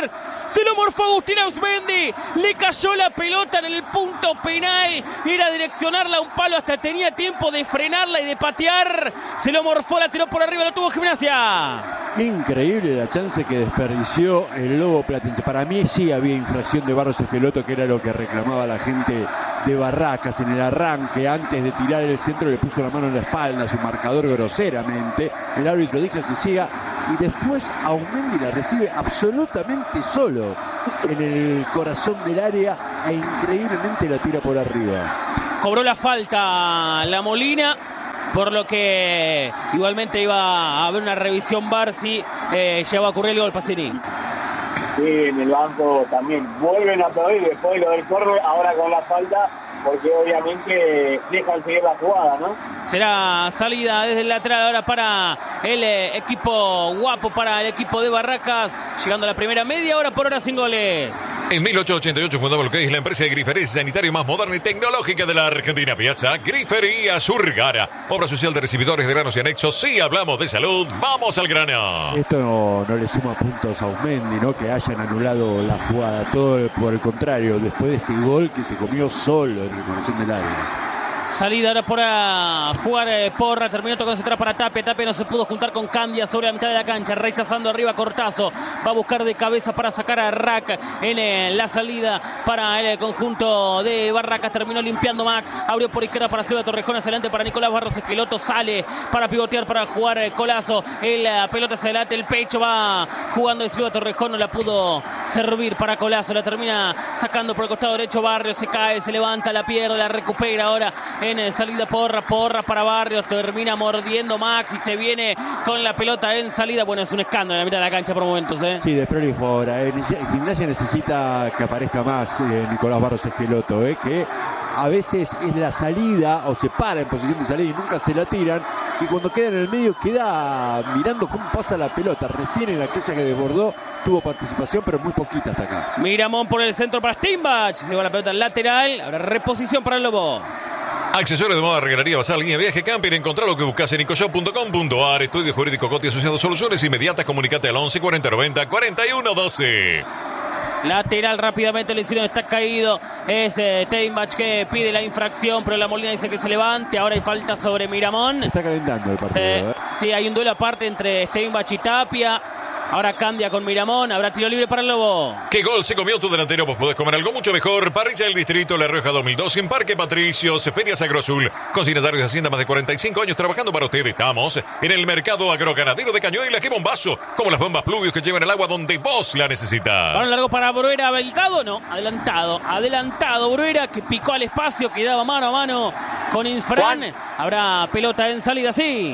Se lo morfó Agustín Ausmendi. Le cayó la pelota en el punto penal. Era direccionarla a un palo. Hasta tenía tiempo de frenarla y de patear. Se lo morfó, la tiró por arriba. Lo tuvo Gimnasia. Increíble la chance que desperdició el Lobo Platense. Para mí sí había infracción de Barros Esqueloto, que era lo que reclamaba la gente de Barracas en el arranque. Antes de tirar el centro le puso la mano en la espalda a su marcador groseramente. El árbitro dijo que siga y después Ausmendi la recibe absolutamente solo en el corazón del área e increíblemente la tira por arriba. Cobró la falta la Molina, por lo que igualmente iba a haber una revisión VAR si llegaba a ocurrir el gol Pacini. Sí, en el banco también vuelven a pedir después de lo del córner, ahora con la falta, porque obviamente dejan seguir la jugada, ¿no? Será salida desde el lateral ahora para el equipo guapo, para el equipo de Barracas, llegando a la primera media hora por hora sin goles. En 1888 fundó lo que es la empresa de grifería sanitaria más moderna y tecnológica de la Argentina. Piazza Grifería Zurgara. Obra social de recibidores de granos y anexos. Si hablamos de salud, vamos al grano. Esto no le suma puntos a Ausmendi, ¿no? Que hayan anulado la jugada. Todo por el contrario, después de ese gol que se comió solo en el corazón del área. Salida ahora para jugar Porra, terminó tocándose atrás para Tapia. Tapia no se pudo juntar con Candia sobre la mitad de la cancha, rechazando arriba Cortazo. Va a buscar de cabeza para sacar a Rack en la salida para el conjunto de Barracas. Terminó limpiando Max, abrió por izquierda para Silva Torrejón, hacia adelante para Nicolás Barros Esqueloto. Sale para pivotear, para jugar Colazo. La pelota hacia adelante, el pecho va jugando de Silva Torrejón, no la pudo servir para Colazo. La termina sacando por el costado derecho Barrios, se cae, se levanta, la pierde, la recupera ahora en salida Porra para Barrios, termina mordiendo Max y se viene con la pelota en salida. Bueno, es un escándalo en la mitad de la cancha por momentos, ¿eh? Sí, desprolijo ahora. Gimnasia necesita que aparezca más Nicolás Barros Esqueloto, que a veces es la salida o se para en posición de salida y nunca se la tiran. Y cuando queda en el medio queda mirando cómo pasa la pelota. Recién en aquella que desbordó tuvo participación, pero muy poquita hasta acá. Miramón por el centro para Steinbach. Se lleva la pelota al lateral. Habrá reposición para el Lobo. Accesorios de moda, regalaría, bazar, línea viaje, camper. Encontrá lo que buscas en ecoshop.com.ar. Estudio Jurídico Coti Asociados, soluciones inmediatas. Comunicate al 11 40 90 41 12. Lateral rápidamente, le hicieron, está caído. Es Steinbach que pide la infracción, pero la Molina dice que se levante. Ahora hay falta sobre Miramón. Se está calentando el partido. Sí, hay un duelo aparte entre Steinbach y Tapia. Ahora Candia con Miramón. Habrá tiro libre para el Lobo. ¿Qué gol se comió tu delantero? Vos podés comer algo mucho mejor. Parrilla del Distrito, La Rioja 2002, en Parque Patricios, Ferias Agrosul. Consignatarios de Hacienda, más de 45 años trabajando para ustedes. Estamos en el mercado agroganadero de Cañuelas. ¡Qué bombazo! Como las bombas pluvios que llevan el agua donde vos la necesitas. Balón largo para Bruera. ¿Habilitado? No, adelantado Bruera, que picó al espacio, quedaba mano a mano con Insfran. Habrá pelota en salida, sí.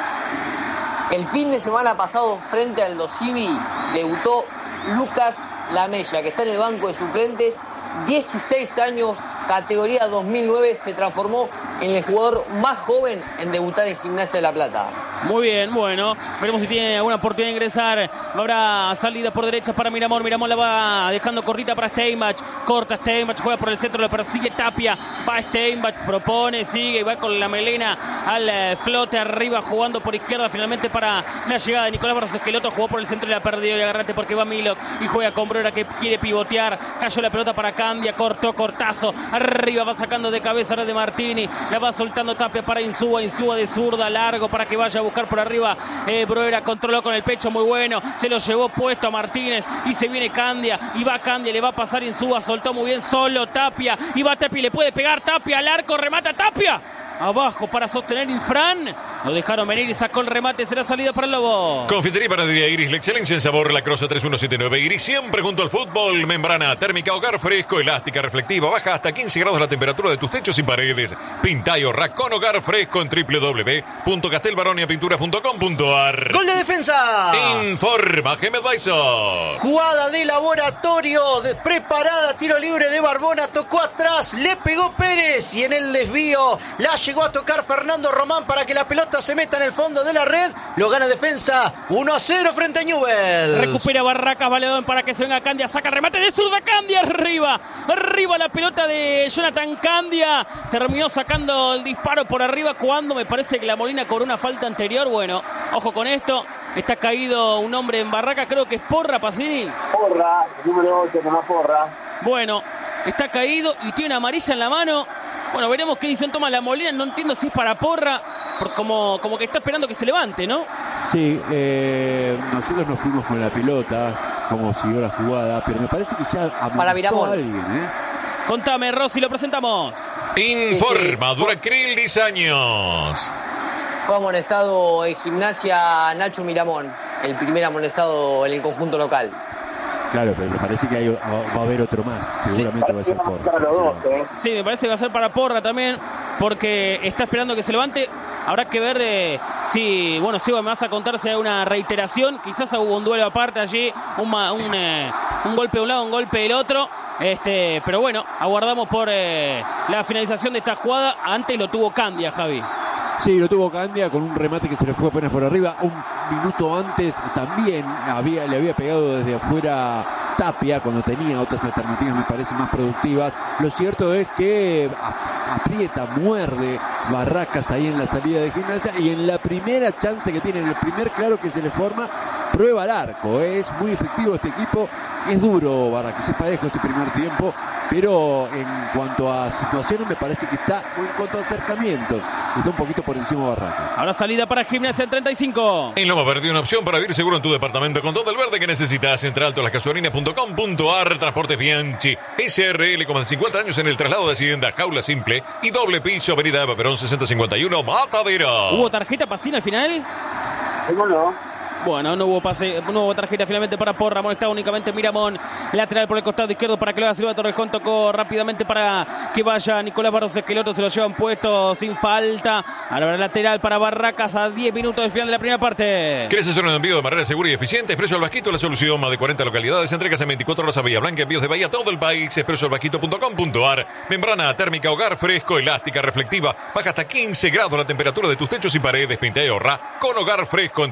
El fin de semana pasado, frente al Dosivi, debutó Lucas Lamella, que está en el banco de suplentes. 16 años, categoría 2009, se transformó en el jugador más joven en debutar en Gimnasia de La Plata. Muy bien, bueno, veremos si tiene alguna oportunidad de ingresar. Habrá salida por derecha para Miramón. Miramón la va dejando cortita para Steinbach. Corta Steinbach, juega por el centro, lo persigue Tapia. Va Steinbach, propone, sigue y va con la melena al flote arriba, jugando por izquierda finalmente para la llegada de Nicolás Barros Esqueloto. Jugó por el centro y la perdió. Y agarrate porque va Milok y juega con Bruera, que quiere pivotear. Cayó la pelota para Candia, cortó Cortazo. Arriba va sacando de cabeza ahora de Martini. La va soltando Tapia para Insúa de zurda, largo para que vaya a buscar por arriba. Bruera controló con el pecho, muy bueno. Se lo llevó puesto a Martínez y se viene Candia. Y va Candia, le va a pasar Insúa. Soltó muy bien solo Tapia. Y va Tapia, le puede pegar Tapia al arco. Remata Tapia. Abajo para sostener Insfran. Lo dejaron venir y sacó el remate. Será salida para el Lobo. Confitería y panadería Iris, la excelencia en sabor. La Croce 3179 Iris, siempre junto al fútbol. Membrana térmica, hogar fresco, elástica, reflectiva. Baja hasta 15 grados la temperatura de tus techos y paredes. Pinta y ahorra con hogar fresco en www.castelbaroniapinturas.com.ar. ¡Gol de defensa! Informa Gemed Baiso. Jugada de laboratorio, preparada, tiro libre de Barbona, tocó atrás, le pegó Pérez y en el desvío la llegó a tocar Fernando Román para que la pelota se meta en el fondo de la red. Lo gana defensa 1-0 frente a Newell's. Recupera Barracas, Valedón para que se venga Candia, saca remate de zurda Candia, arriba la pelota de Jonathan Candia. Terminó sacando el disparo por arriba cuando me parece que la Molina cobró una falta anterior. Bueno, ojo con esto. Está caído un hombre en Barraca, creo que es Porra, Pacini. Porra, número 8, Tomás Porra. Bueno, está caído y tiene una amarilla en la mano. Bueno, veremos qué decisión toma la Molina. No entiendo si es para Porra, como que está esperando que se levante, ¿no? Sí, nosotros nos fuimos con la pelota, como siguió la jugada, pero me parece que ya amontó a alguien, Contame, Rossi, lo presentamos. Informa Duracril Diseños. Fue amonestado en Gimnasia Nacho Miramón, el primer amonestado en el conjunto local. Claro, pero me parece que va a haber otro más. Seguramente va a ser Porra. Sí, me parece que va a ser para Porra también, porque está esperando que se levante. Habrá que ver si, bueno, Seba, me vas a contar si hay una reiteración. Quizás hubo un duelo aparte allí, un golpe de un lado, un golpe del otro. Pero bueno, aguardamos por la finalización de esta jugada. Antes lo tuvo Candia, Javi. Sí, lo tuvo Candia con un remate que se le fue apenas por arriba. Un minuto antes también le había pegado desde afuera Tapia, cuando tenía otras alternativas, me parece, más productivas. Lo cierto es que aprieta, muerde Barracas ahí en la salida de Gimnasia, y en la primera chance que tiene, en el primer claro que se le forma, prueba el arco. Es muy efectivo este equipo. Es duro Barracas, es parejo este primer tiempo, pero en cuanto a situaciones me parece que está, en cuanto a acercamientos, está un poquito por encima de Barracas. Ahora salida para Gimnasia en 35. En Loma Verde, una opción para vivir seguro en tu departamento con todo el verde que necesitas. Centraltolasgasolinas.com.ar. Transportes Bianchi SRL, con 50 años en el traslado de Hacienda, jaula simple y doble piso, avenida Eva Perón 6051, Matadero. ¿Hubo tarjeta Pacini al final? ¿Cómo no? Bueno, no hubo tarjeta finalmente para Porra. Molestado únicamente Miramón. Lateral por el costado izquierdo para que lo haga Silva Torrejón. Tocó rápidamente para que vaya Nicolás Barros Esqueloto. Se lo llevan puesto sin falta. Ahora lateral para Barracas a 10 minutos del final de la primera parte. ¿Quieres hacer un envío de manera segura y eficiente? Expreso al Vasquito, la solución. Más de 40 localidades. Entregas en 24 horas a Bahía Blanca. Envíos de Bahía a todo el país. expresoalvasquito.com.ar. Membrana térmica, hogar fresco, elástica, reflectiva. Baja hasta 15 grados la temperatura de tus techos y paredes. Pinta y ahorra con hogar fresco en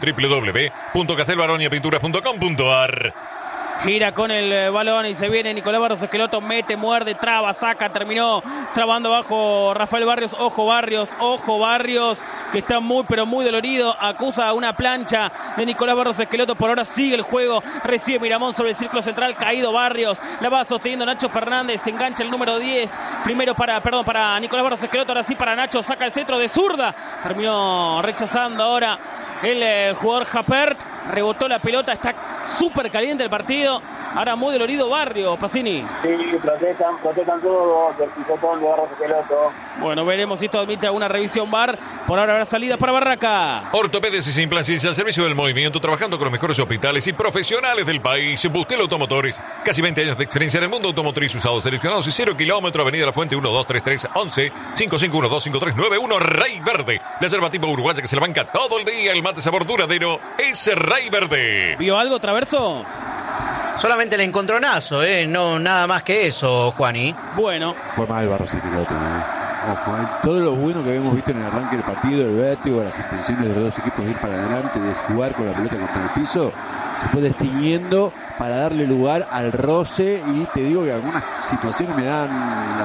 www.castelbaronia.pinturas.com.ar. Gira con el balón y se viene Nicolás Barros Esqueloto, mete, muerde, traba, saca, terminó trabando abajo Rafael Barrios. Ojo Barrios, que está muy pero muy dolorido, acusa una plancha de Nicolás Barros Esqueloto. Por ahora sigue el juego, recibe Miramón sobre el círculo central, caído Barrios, la va sosteniendo Nacho Fernández, se engancha el número 10, primero para Nicolás Barros Esqueloto, ahora sí para Nacho, saca el centro de zurda, terminó rechazando ahora el jugador Japert, rebotó la pelota, está súper caliente el partido. Ahora muy dolorido Barrios, Pacini. Sí, protestan todos, del pisotón de Barros Esqueloto. Bueno, veremos si esto admite alguna revisión VAR. Por ahora habrá salida para Barraca. Ortopedes y implantes al servicio del movimiento, trabajando con los mejores hospitales y profesionales del país. Bustel Automotores, casi 20 años de experiencia en el mundo automotriz, usados, seleccionados y 0 kilómetro, Avenida La Fuente 1233 11 55125391, Rey Verde. La yerba tipo uruguaya que se la banca todo el día. El mate sabor duradero es Rey Verde. ¿Vio algo, Traverso? Solamente el encontronazo, no nada más que eso, Juani. Bueno. Fue mal Barros Esqueloto. Ojo, todo lo bueno que habíamos visto en el arranque del partido, el vértigo, las intenciones de los dos equipos de ir para adelante, de jugar con la pelota contra el piso, se fue destiñendo para darle lugar al roce, y te digo que algunas situaciones me dan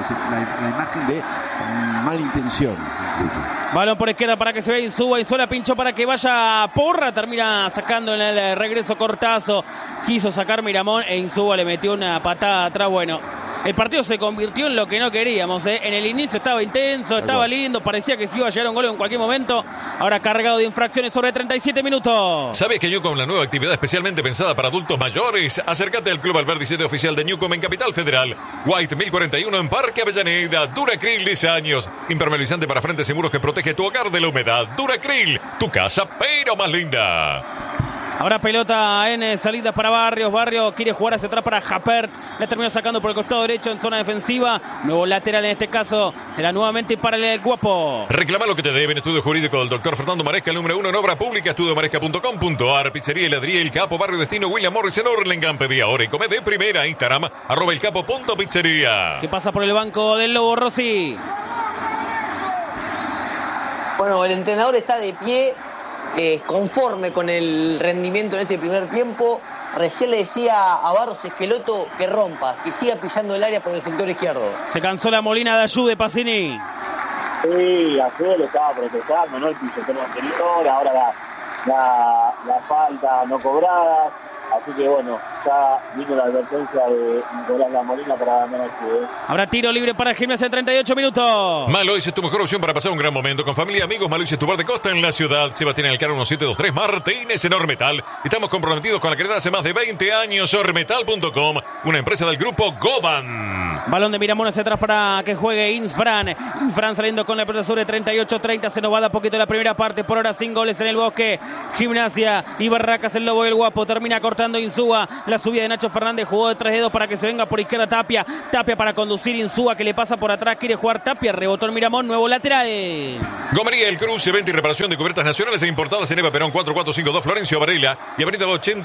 la imagen de mala intención incluso. Balón por izquierda para que se vea Insúa, Insuela pinchó para que vaya Porra, termina sacando en el regreso Cortazo, quiso sacar Miramón e Insúa le metió una patada atrás. Bueno, el partido se convirtió en lo que no queríamos, En el inicio estaba intenso, estaba lindo, parecía que se iba a llegar un gol en cualquier momento. Ahora cargado de infracciones sobre 37 minutos. ¿Sabes que Newcom, la nueva actividad especialmente pensada para adultos mayores? Acércate al Club Alberdi, sede oficial de Newcom en Capital Federal. White 1041 en Parque Avellaneda. Duracril 10 años. Impermeabilizante para frentes seguros que protege tu hogar de la humedad. Duracril, tu casa pero más linda. Ahora pelota en salida para Barrios. Barrios quiere jugar hacia atrás para Japert. La terminó sacando por el costado derecho en zona defensiva. Nuevo lateral en este caso. Será nuevamente para el Guapo. Reclama lo que te deben. Estudio jurídico del doctor Fernando Maresca, el número 1 en obra pública. Estudiomaresca.com.ar. Pizzería Heladería El Capo, Barrio Destino, William Morris en Orlengan. Pedí ahora y come de primera. Instagram, @elcapo.pizzería. ¿Qué pasa por el banco del Lobo, Rossi? Bueno, el entrenador está de pie, conforme con el rendimiento en este primer tiempo. Recién le decía a Barros Esqueloto que rompa, que siga pillando el área por el sector izquierdo. Se cansó la Molina de Ayude, Pacini. Sí, ayer lo estaba protestando, ¿no? El pisotón anterior, ahora las faltas no cobradas. Así que bueno, ya vino la advertencia de Nicolás Lamolina para ganar aquí. Habrá tiro libre para Gimnasia en 38 minutos. Malois es tu mejor opción para pasar un gran momento con familia y amigos. Malois es tu bar de costa en la ciudad. Sebastián Alcaro 1723 Martínez en Ormetal. Estamos comprometidos con la calidad hace más de 20 años. Ormetal.com, una empresa del grupo Goban. Balón de Miramón hacia atrás para que juegue Insfran. Insfran saliendo con la pelota sobre 38-30. Se nos va de a poquito la primera parte. Por ahora sin goles en el Bosque. Gimnasia y Barracas, el Lobo del Guapo. Termina cortando Insúa. La subida de Nacho Fernández. Jugó de 3 dedos para que se venga por izquierda Tapia. Tapia para conducir Insúa, que le pasa por atrás. Quiere jugar Tapia. Rebotó el Miramón. Nuevo lateral. Gomería El Cruce, venta y reparación de cubiertas nacionales e importadas en Eva Perón 4452 Florencio Varela y Avenida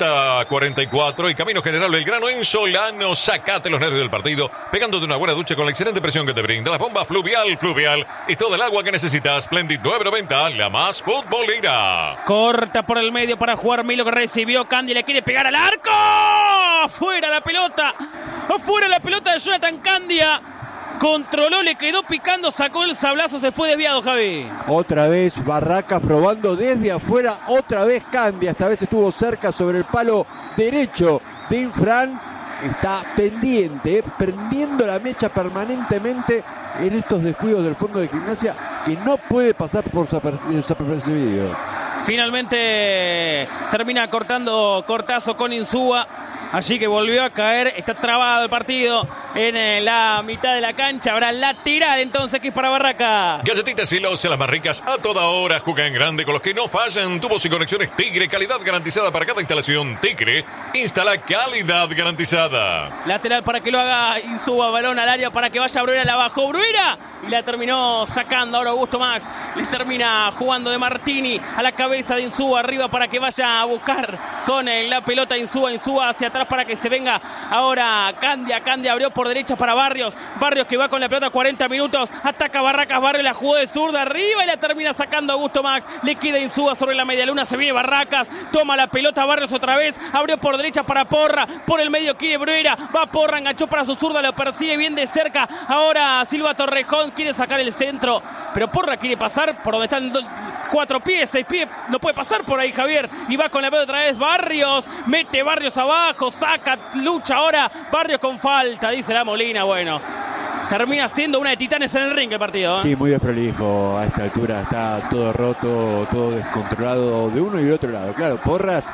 8044 y Camino General Belgrano en Solano. Sacate los nervios del partido pegándote una buena ducha con la excelente presión que te brinda la bomba Fluvial y toda el agua que necesitas. Splendid 990, la más futbolera. Corta por el medio para jugar Milo, que recibió Candy, le quiere pegar al arco. Afuera la pelota de Jonathan Candia. Controló, le quedó picando, sacó el sablazo, se fue desviado, Javi. Otra vez Barracas probando desde afuera, otra vez Candia, esta vez estuvo cerca sobre el palo derecho de Infran. Está pendiente, prendiendo la mecha permanentemente en estos descuidos del fondo de Gimnasia, que no puede pasar por desapercibido. Finalmente termina cortando Cortazo con Insúa. Allí que volvió a caer, está trabado el partido en la mitad de la cancha. Habrá lateral entonces, que es para Barraca. Galletitas Silosa, las más ricas a toda hora. Juega en grande con los que no fallan. Tubos y conexiones Tigre, calidad garantizada para cada instalación. Tigre, instala calidad garantizada. Lateral para que lo haga Insúa, balón al área para que vaya Bruera, la bajó Bruera y la terminó sacando ahora Augusto Max. Le termina jugando de Martini a la cabeza de Insúa, arriba para que vaya a buscar con la pelota Insúa hacia atrás para que se venga ahora Candia abrió por derecha para Barrios que va con la pelota 40 minutos, ataca Barracas, Barrios la jugó de zurda arriba y la termina sacando Augusto Max, le queda Insúa sobre la media luna, se viene Barracas, toma la pelota Barrios otra vez, abrió por derecha para Porra, por el medio quiere Bruera, va Porra, enganchó para su zurda, lo persigue bien de cerca, ahora Silva Torrejón quiere sacar el centro, pero Porra quiere pasar por donde están 4 pies, 6 pies, no puede pasar por ahí Javier, y va con la pelota otra vez Barrios, mete Barrios abajo, saca, lucha ahora Barrios con falta, dice la Molina. Bueno, termina siendo una de titanes en el ring el partido, ¿eh? Sí, muy desprolijo a esta altura, está todo roto, todo descontrolado de uno y de otro lado. Claro, Porras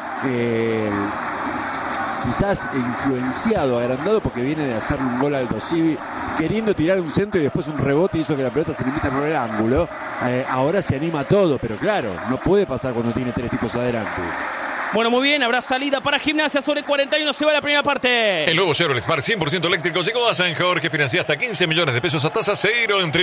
quizás influenciado, agrandado, porque viene de hacerle un gol al Aldo Civi, queriendo tirar un centro y después un rebote hizo que la pelota se le meta por el ángulo. Ahora se anima todo, pero claro, no puede pasar cuando tiene 3 tipos adelante. Bueno, muy bien, habrá salida para Gimnasia sobre 41, se va la primera parte. El nuevo Chevrolet Smart 100% eléctrico llegó a San Jorge, financia hasta 15 millones de pesos a tasa cero en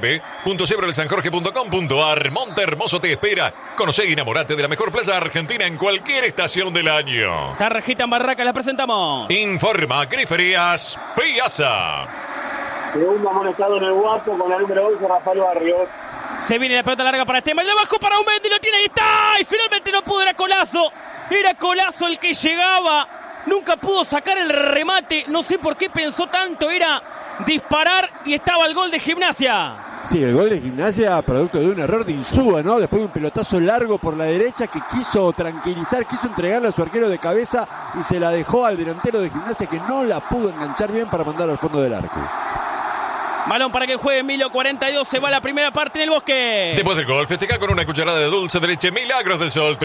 www.chevroletsanjorge.com.ar. Monte Hermoso te espera. Conoce y enamorate de la mejor playa argentina en cualquier estación del año. Tarjeta en Barracas, la presentamos. Informa Griferías Piazza. Segundo amonestado en el Guapo con la número 11, Rafael Barrios. Se viene la pelota larga para Esteban, le bajó para Aumendi, lo tiene, ahí está, y finalmente no pudo, era Colazo el que llegaba, nunca pudo sacar el remate, no sé por qué pensó tanto, era disparar y estaba el gol de Gimnasia. Sí, el gol de Gimnasia producto de un error de Insúa, ¿no? Después de un pelotazo largo por la derecha que quiso tranquilizar, quiso entregarle a su arquero de cabeza y se la dejó al delantero de Gimnasia, que no la pudo enganchar bien para mandar al fondo del arco. Balón para que juegue Emilio, 42, se va la primera parte en el Bosque. Después del gol, festeja con una cucharada de dulce de leche Milagros del Sol,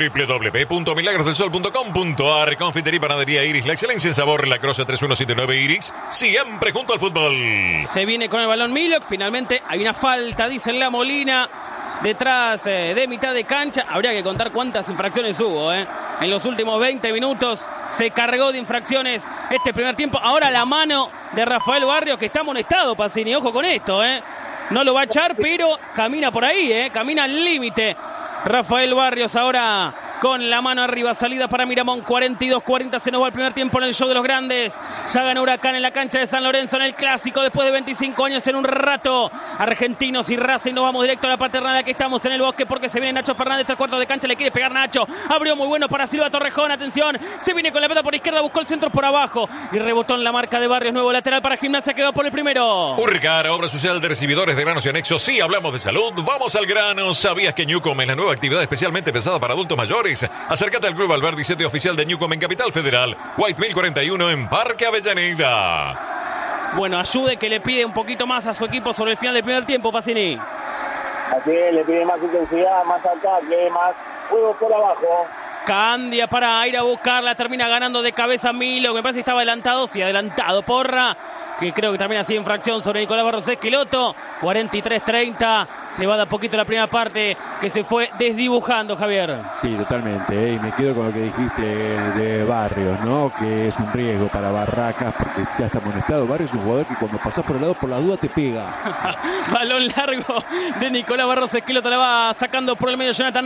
www.milagrosdelsol.com.ar. Confitería y panadería Iris, la excelencia en sabor, la Croce 3179 Iris, siempre junto al fútbol. Se viene con el balón Milok, finalmente hay una falta, dice la Molina, detrás de mitad de cancha. Habría que contar cuántas infracciones hubo, En los últimos 20 minutos se cargó de infracciones este primer tiempo. Ahora la mano de Rafael Barrios, que está amonestado, Pacini. Ojo con esto, No lo va a echar, pero camina por ahí, camina al límite. Rafael Barrios ahora con la mano arriba, salida para Miramón, 42-40, se nos va el primer tiempo en el show de los grandes. Ya ganó Huracán en la cancha de San Lorenzo en el Clásico después de 25 años en un rato. Argentinos y Racing, nos vamos directo a la paternal, aquí estamos en el Bosque porque se viene Nacho Fernández, 3/4 de cancha, le quiere pegar Nacho, abrió muy bueno para Silva Torrejón, atención, se viene con la pelota por izquierda, buscó el centro por abajo y rebotó en la marca de Barrios, nuevo lateral para Gimnasia que va por el primero. Urcar, obra social de recibidores de granos y anexos, sí hablamos de salud, vamos al grano. ¿Sabías que Newcom es la nueva actividad especialmente pensada para adultos mayores? Barres. Acércate al Club Alberdi, sede oficial de Newcom en Capital Federal. White 1041 en Parque Avellaneda. Bueno, ayude que le pide un poquito más a su equipo sobre el final del primer tiempo, Pacini. Así es, le pide más intensidad, más ataque, más juego por abajo. Candia para ir a buscarla, termina ganando de cabeza Milo, que me parece que estaba adelantado, sí, adelantado Porra, que creo que también hacía infracción sobre Nicolás Barros Esqueloto. 43-30, se va de a poquito la primera parte, que se fue desdibujando, Javier. Sí, totalmente, y me quedo con lo que dijiste de Barrios, ¿no? Que es un riesgo para Barracas, porque ya está amonestado. Barrios es un jugador que cuando pasás por el lado, por las dudas te pega. Balón largo de Nicolás Barros Esqueloto, la va sacando por el medio Jonathan